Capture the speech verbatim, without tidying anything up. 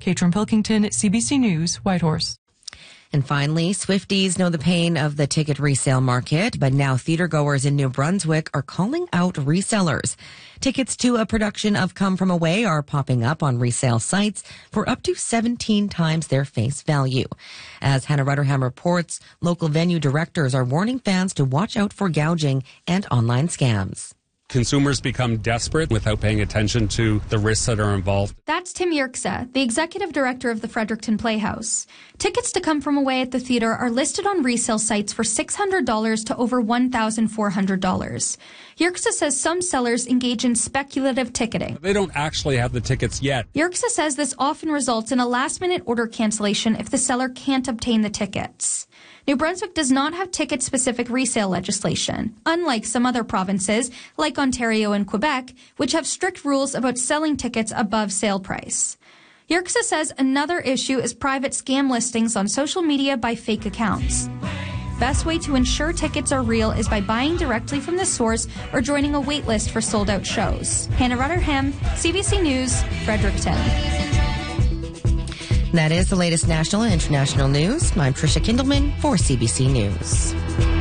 Katrin Pilkington, C B C News, Whitehorse. And finally, Swifties know the pain of the ticket resale market, but now theatergoers in New Brunswick are calling out resellers. Tickets to a production of Come From Away are popping up on resale sites for up to seventeen times their face value. As Hannah Rutterham reports, local venue directors are warning fans to watch out for gouging and online scams. Consumers become desperate without paying attention to the risks that are involved. That's Tim Yerxa, the executive director of the Fredericton Playhouse. Tickets to Come From Away at the theater are listed on resale sites for six hundred dollars to over one thousand four hundred dollars. Yerxa says some sellers engage in speculative ticketing. They don't actually have the tickets yet. Yerxa says this often results in a last-minute order cancellation if the seller can't obtain the tickets. New Brunswick does not have ticket-specific resale legislation, unlike some other provinces, like Ontario and Quebec, which have strict rules about selling tickets above sale price. Yerxa says another issue is private scam listings on social media by fake accounts. Best way to ensure tickets are real is by buying directly from the source or joining a wait list for sold-out shows. Hannah Rutterham, C B C News, Fredericton. That is the latest national and international news. I'm Tricia Kindelman for C B C News.